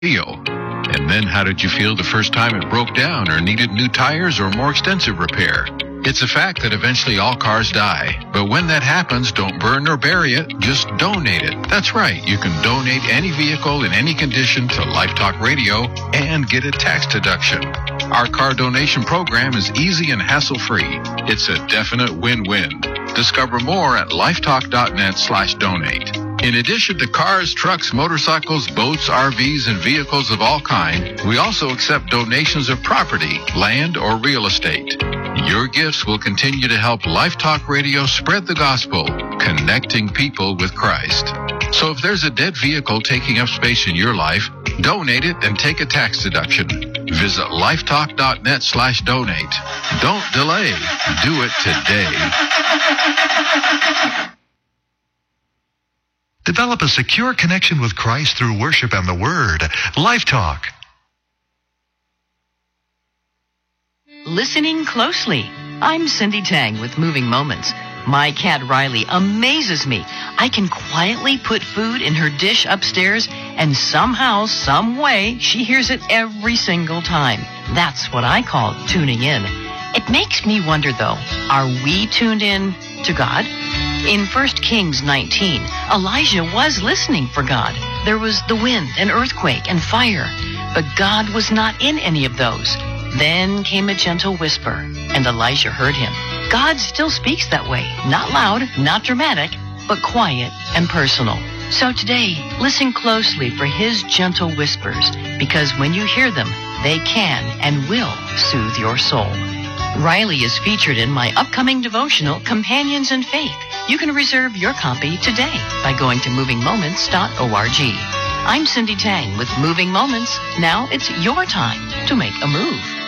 feel? And then how did you feel the first time it broke down or needed new tires or more extensive repair? It's a fact that eventually all cars die. But when that happens, don't burn or bury it, just donate it. That's right, you can donate any vehicle in any condition to Life Talk Radio and get a tax deduction. Our car donation program is easy and hassle-free. It's a definite win-win. Discover more at lifetalk.net/donate. In addition to cars, trucks, motorcycles, boats, RVs, and vehicles of all kinds, we also accept donations of property, land, or real estate. Your gifts will continue to help Life Talk Radio spread the gospel, connecting people with Christ. So if there's a dead vehicle taking up space in your life, donate it and take a tax deduction. Visit lifetalk.net/donate. Don't delay. Do it today. Develop a secure connection with Christ through worship and the Word. Life Talk. Listening closely. I'm Cindy Tang with Moving Moments. My cat Riley amazes me. I can quietly put food in her dish upstairs, and somehow, some way, she hears it every single time. That's what I call tuning in. It makes me wonder, though, are we tuned in to God? In 1 Kings 19, Elijah was listening for God. There was the wind, an earthquake, and fire. But God was not in any of those. Then came a gentle whisper, and Elijah heard him. God still speaks that way. Not loud, not dramatic, but quiet and personal. So today, listen closely for his gentle whispers, because when you hear them, they can and will soothe your soul. Riley is featured in my upcoming devotional, Companions in Faith. You can reserve your copy today by going to movingmoments.org. I'm Cindy Tang with Moving Moments. Now it's your time to make a move.